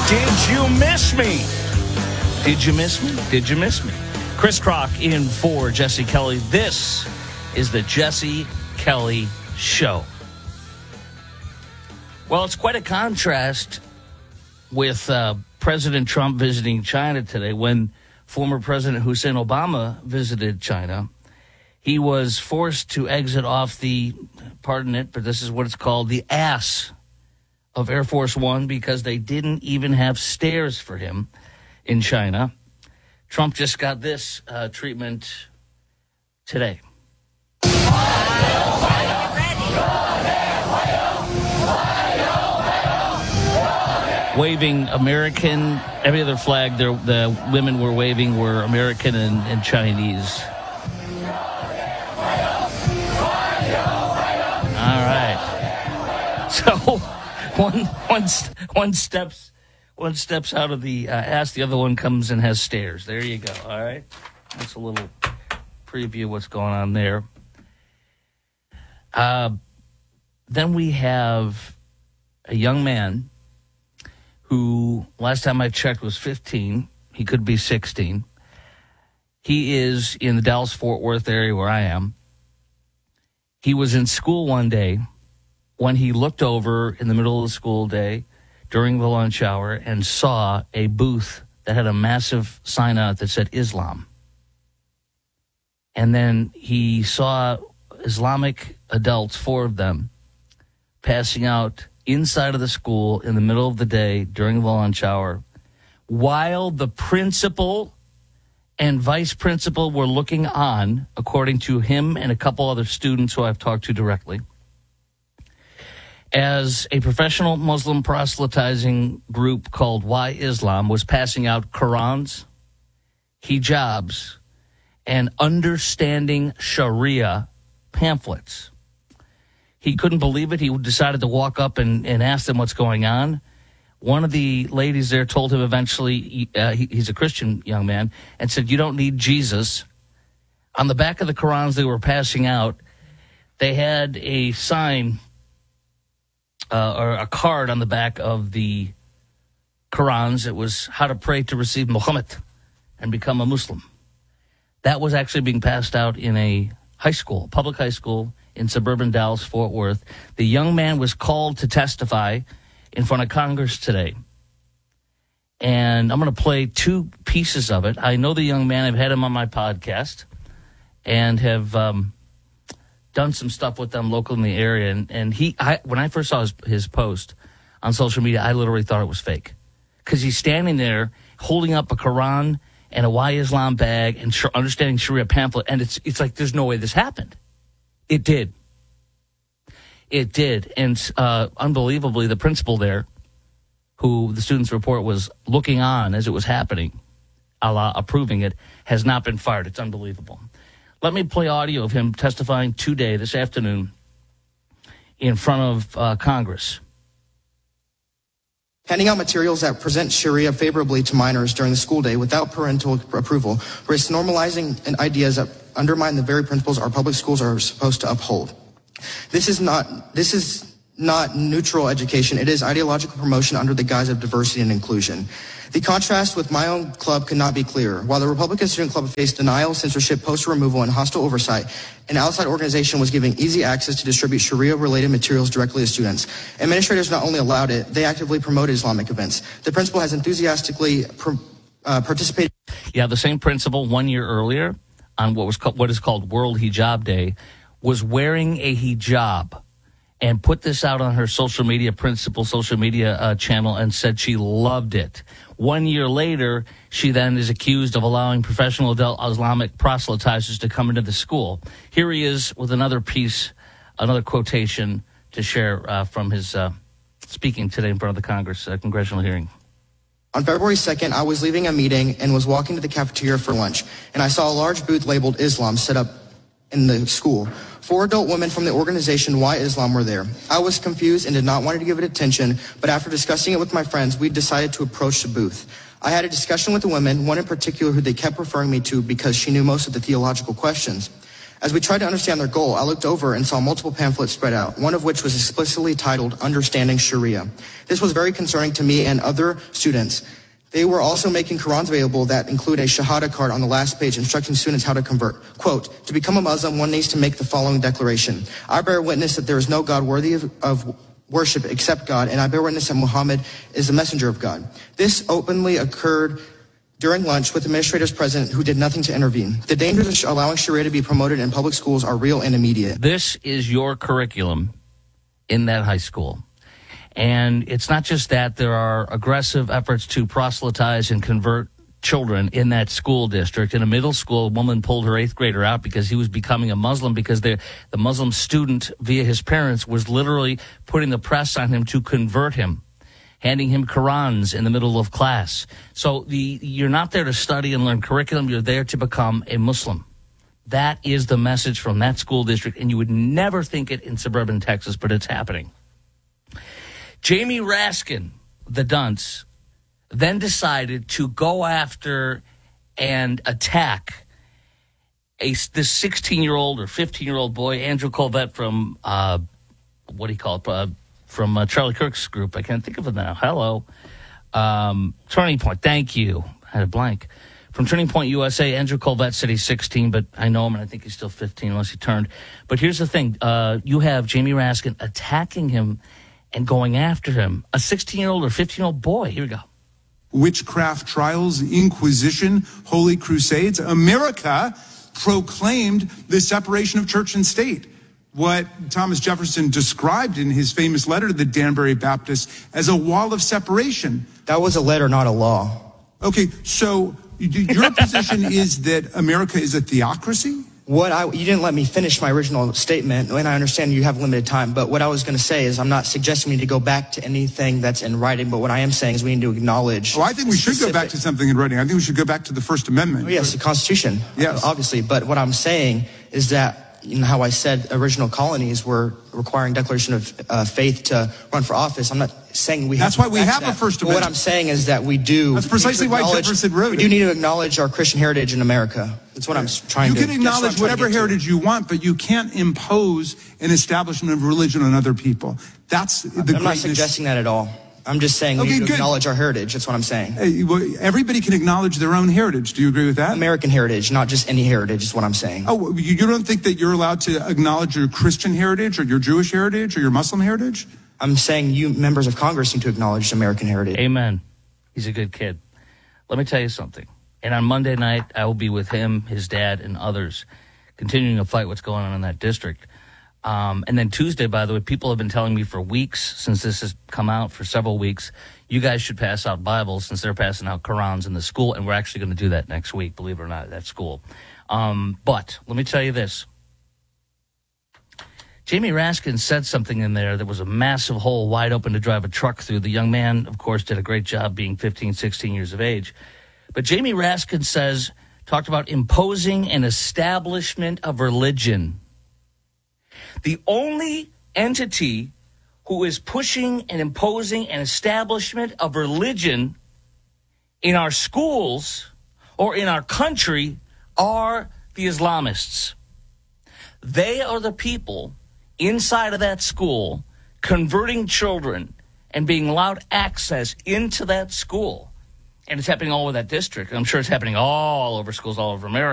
Did you miss me? Did you miss me? Did you miss me? Chris Crock in for Jesse Kelly. This is the Jesse Kelly Show. Well, it's quite a contrast with President Trump visiting China today. When former President Hussein Obama visited China, he was forced to exit off the, pardon it, but this is what it's called, the ass of Air Force One, because they didn't even have stairs for him in China. Trump just got this treatment today. Waving American, every other flag the women were waving were American and Chinese. All right. So one steps out of the ass, the other one comes and has stairs. There you go. All right. That's a little preview of what's going on there. Then we have a young man who, last time I checked, was 15. He could be 16. He is in the Dallas-Fort Worth area where I am. He was in school one day when he looked over in the middle of the school day during the lunch hour and saw a booth that had a massive sign on it that said Islam. And then he saw Islamic adults, 4 of them, passing out inside of the school in the middle of the day during the lunch hour, while the principal and vice principal were looking on, according to him and a couple other students who I've talked to directly, as a professional Muslim proselytizing group called Why Islam was passing out Qurans, hijabs, and understanding Sharia pamphlets. He couldn't believe it. He decided to walk up and ask them what's going on. One of the ladies there told him eventually, he's a Christian young man, and said, "You don't need Jesus." On the back of the Qurans they were passing out, they had a sign or a card on the back of the Qurans. It was how to pray to receive Muhammad and become a Muslim. That was actually being passed out in a high school, public high school in suburban Dallas-Fort Worth. The young man was called to testify in front of Congress today. And I'm going to play 2 pieces of it. I know the young man. I've had him on my podcast and have done some stuff with them local in the area. And when I first saw his post on social media, I literally thought it was fake. Because he's standing there holding up a Quran and a Why Islam bag and understanding Sharia pamphlet. And it's like, there's no way this happened. It did. It did. And unbelievably, the principal there, who the students report was looking on as it was happening, approving it, has not been fired. It's unbelievable. Let me play audio of him testifying today, this afternoon, in front of Congress. Handing out materials that present Sharia favorably to minors during the school day without parental approval risks normalizing ideas that undermine the very principles our public schools are supposed to uphold. This is not neutral education. It is ideological promotion under the guise of diversity and inclusion. The contrast with my own club could not be clearer. While the Republican Student Club faced denial, censorship, poster removal, and hostile oversight, an outside organization was giving easy access to distribute Sharia-related materials directly to students. Administrators not only allowed it, they actively promoted Islamic events. The principal has enthusiastically participated. Yeah, the same principal 1 year earlier on what is called World Hijab Day was wearing a hijab and put this out on her social media channel and said she loved it. 1 year later, she then is accused of allowing professional adult Islamic proselytizers to come into the school. Here he is with another piece, another quotation to share from his speaking today in front of the Congress congressional hearing. On February 2nd, I was leaving a meeting and was walking to the cafeteria for lunch, and I saw a large booth labeled Islam set up in the school. 4 adult women from the organization Why Islam were there. I was confused and did not want to give it attention, but after discussing it with my friends, we decided to approach the booth. I had a discussion with the women, one in particular who they kept referring me to because she knew most of the theological questions. As we tried to understand their goal, I looked over and saw multiple pamphlets spread out, one of which was explicitly titled Understanding Sharia. This was very concerning to me and other students. They were also making Qurans available that include a Shahada card on the last page instructing students how to convert. Quote, to become a Muslim, one needs to make the following declaration. I bear witness that there is no God worthy of worship except God, and I bear witness that Muhammad is the messenger of God. This openly occurred during lunch with administrators present who did nothing to intervene. The dangers of allowing Sharia to be promoted in public schools are real and immediate. This is your curriculum in that high school. And it's not just that. There are aggressive efforts to proselytize and convert children in that school district. In a middle school, a woman pulled her 8th grader out because he was becoming a Muslim, because the Muslim student, via his parents, was literally putting the press on him to convert him, handing him Qurans in the middle of class. So you're not there to study and learn curriculum. You're there to become a Muslim. That is the message from that school district, and you would never think it in suburban Texas, but it's happening. Jamie Raskin, the dunce, then decided to go after and attack this 16-year-old or 15-year-old boy, Andrew Colvett from, from Charlie Kirk's group. I can't think of it now. Hello. Turning Point. Thank you. I had a blank. From Turning Point USA, Andrew Colvett said he's 16, but I know him, and I think he's still 15 unless he turned. But here's the thing. You have Jamie Raskin attacking him and going after him. A 16-year-old or 15-year-old boy. Here we go. Witchcraft trials, Inquisition, Holy Crusades. America proclaimed the separation of church and state. What Thomas Jefferson described in his famous letter to the Danbury Baptists as a wall of separation. That was a letter, not a law. Okay, so your position is that America is a theocracy? You didn't let me finish my original statement, and I understand you have limited time, but what I was going to say is I'm not suggesting we need to go back to anything that's in writing, but what I am saying is we need to acknowledge... Oh, I think we should go back to something in writing. I think we should go back to the First Amendment. Oh, yes, the Constitution, yes. Obviously, but what I'm saying is that, you know how I said original colonies were requiring declaration of faith to run for office. I'm not saying we have That's why we have a First Amendment. But what I'm saying is that we do... That's precisely why Jefferson wrote it. We do need to acknowledge our Christian heritage in America. That's what I'm trying to... You can acknowledge whatever heritage you want, but you can't impose an establishment of religion on other people. That's the greatness. I'm not suggesting that at all. I'm just saying we need to acknowledge our heritage. That's what I'm saying. Everybody can acknowledge their own heritage. Do you agree with that? American heritage, not just any heritage, is what I'm saying. Oh, you don't think that you're allowed to acknowledge your Christian heritage or your Jewish heritage or your Muslim heritage? I'm saying you members of Congress need to acknowledge American heritage. Amen. He's a good kid. Let me tell you something. And on Monday night, I will be with him, his dad, and others, continuing to fight what's going on in that district. And then Tuesday, by the way, people have been telling me for weeks, since this has come out for several weeks, you guys should pass out Bibles since they're passing out Qurans in the school. And we're actually going to do that next week, believe it or not, at school. But let me tell you this. Jamie Raskin said something in there that was a massive hole wide open to drive a truck through. The young man, of course, did a great job being 15, 16 years of age. But Jamie Raskin talked about imposing an establishment of religion. The only entity who is pushing and imposing an establishment of religion in our schools or in our country are the Islamists. They are the people inside of that school converting children and being allowed access into that school. And it's happening all over that district. I'm sure it's happening all over schools all over America.